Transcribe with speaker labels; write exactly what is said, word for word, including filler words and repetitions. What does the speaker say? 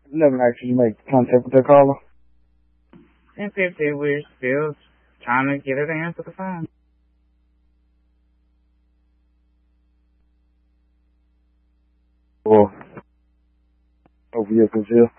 Speaker 1: Never actually make contact with the caller.
Speaker 2: ten fifty, we're still trying to get her to answer the phone.
Speaker 1: Or over here, cause here.